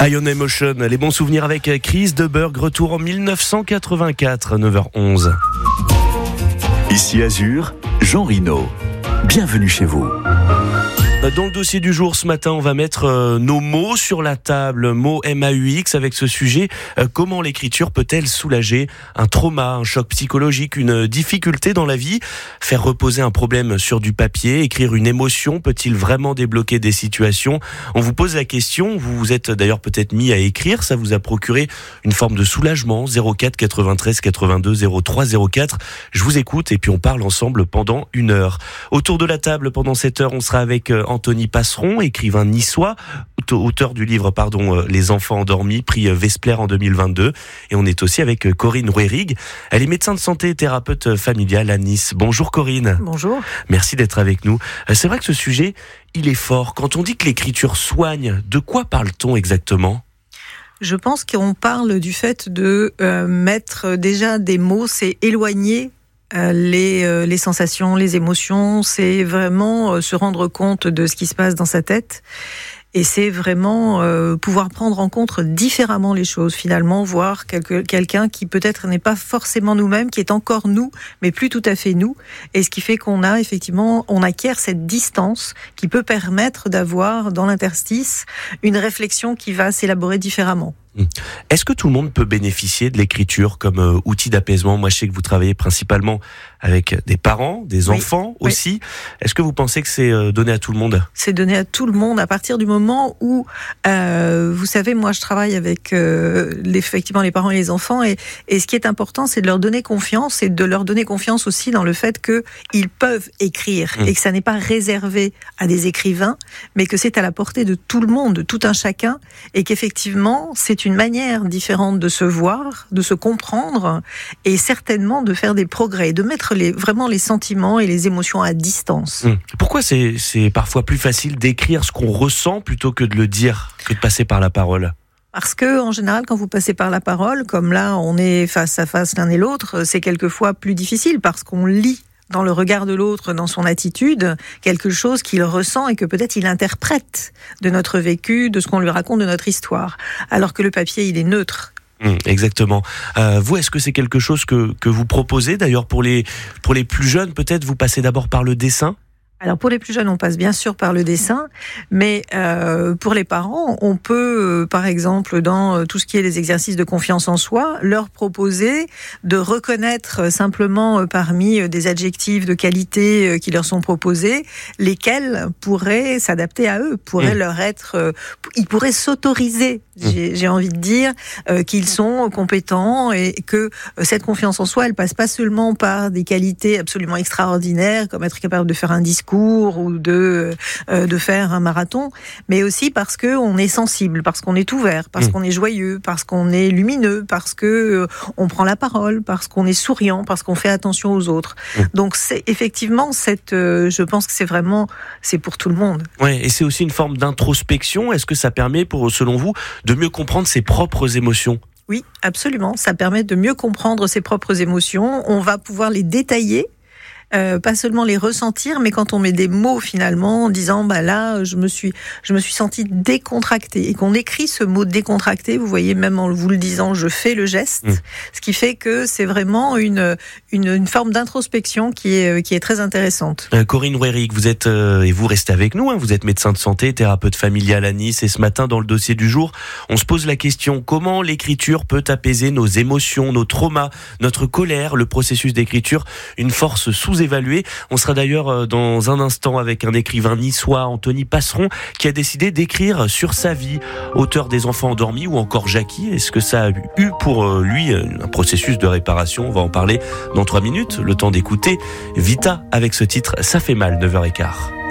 Ion Emotion, les bons souvenirs avec Chris de Burgh, retour en 1984, 9h11. Ici Azur, Jean Rino. Bienvenue chez vous. Dans le dossier du jour ce matin, on va mettre nos mots sur la table, mots MAUX avec ce sujet. Comment l'écriture peut-elle soulager un trauma, un choc psychologique, une difficulté dans la vie? Faire reposer un problème sur du papier, écrire une émotion, peut-il vraiment débloquer des situations? On vous pose la question, vous vous êtes d'ailleurs peut-être mis à écrire, ça vous a procuré une forme de soulagement. 04 93 82 03 04. Je vous écoute et puis on parle ensemble pendant 1 heure. Autour de la table, pendant cette heure, on sera avec Anthony Passeron, écrivain niçois, auteur du livre Les enfants endormis, prix Vespler en 2022. Et on est aussi avec Corinne Rouerig. Elle est médecin de santé et thérapeute familiale à Nice. Bonjour Corinne. Bonjour. Merci d'être avec nous. C'est vrai que ce sujet, il est fort. Quand on dit que l'écriture soigne, de quoi parle-t-on exactement ? Je pense qu'on parle du fait de mettre déjà des mots, c'est éloigner les sensations, les émotions, c'est vraiment se rendre compte de ce qui se passe dans sa tête. Et c'est vraiment pouvoir prendre en compte différemment les choses, finalement, voir quelqu'un qui peut-être n'est pas forcément nous-mêmes, qui est encore nous, mais plus tout à fait nous. Et ce qui fait qu'on a effectivement, on acquiert cette distance qui peut permettre d'avoir dans l'interstice une réflexion qui va s'élaborer différemment. Est-ce que tout le monde peut bénéficier de l'écriture comme outil d'apaisement ? Moi, je sais que vous travaillez principalement avec des parents, des enfants aussi. Est-ce que vous pensez que c'est donné à tout le monde ? C'est donné à tout le monde à partir du moment où, vous savez, moi je travaille avec effectivement les parents et les enfants et ce qui est important, c'est de leur donner confiance et de leur donner confiance aussi dans le fait qu'ils peuvent écrire et que ça n'est pas réservé à des écrivains, mais que c'est à la portée de tout le monde, de tout un chacun et qu'effectivement, c'est une manière différente de se voir, de se comprendre et certainement de faire des progrès, de mettre vraiment les sentiments et les émotions à distance. Pourquoi c'est parfois plus facile d'écrire ce qu'on ressent plutôt que de le dire, que de passer par la parole ? Parce que, en général, quand vous passez par la parole, comme là, on est face à face l'un et l'autre, c'est quelquefois plus difficile parce qu'on lit dans le regard de l'autre, dans son attitude, quelque chose qu'il ressent et que peut-être il interprète de notre vécu, de ce qu'on lui raconte de notre histoire. Alors que le papier, il est neutre. Exactement. Vous, est-ce que c'est quelque chose que vous proposez ? D'ailleurs, pour les plus jeunes, peut-être, vous passez d'abord par le dessin ? Alors pour les plus jeunes, on passe bien sûr par le dessin, mais pour les parents, on peut, par exemple, dans tout ce qui est les exercices de confiance en soi, leur proposer de reconnaître simplement parmi des adjectifs de qualité qui leur sont proposés, lesquels pourraient s'adapter à eux, pourraient leur être, ils pourraient s'autoriser. J'ai envie de dire qu'ils sont compétents et que cette confiance en soi, elle passe pas seulement par des qualités absolument extraordinaires, comme être capable de faire un discours ou de faire un marathon, mais aussi parce que on est sensible, parce qu'on est ouvert, parce qu'on est joyeux, parce qu'on est lumineux, parce que on prend la parole, parce qu'on est souriant, parce qu'on fait attention aux autres. Donc c'est effectivement je pense que c'est pour tout le monde. Ouais, et c'est aussi une forme d'introspection. Est-ce que ça permet, selon vous, de mieux comprendre ses propres émotions ? Oui, absolument. Ça permet de mieux comprendre ses propres émotions. On va pouvoir les détailler. Pas seulement les ressentir, mais quand on met des mots finalement en disant là je me suis sentie décontractée et qu'on écrit ce mot décontracté, vous voyez, même en vous le disant, je fais le geste, ce qui fait que c'est vraiment une forme d'introspection qui est très intéressante. Corinne Rouerig, vous êtes et vous restez avec nous, vous êtes médecin de santé, thérapeute familiale à Nice, et ce matin dans le dossier du jour, on se pose la question: comment l'écriture peut apaiser nos émotions, nos traumas, notre colère? Le processus d'écriture, une force sous-évaluée. On sera d'ailleurs dans un instant avec un écrivain niçois, Anthony Passeron, qui a décidé d'écrire sur sa vie, auteur des enfants endormis ou encore Jackie. Est-ce que ça a eu pour lui un processus de réparation? On va en parler dans 3 minutes. Le temps d'écouter Vita avec ce titre, ça fait mal, 9h15.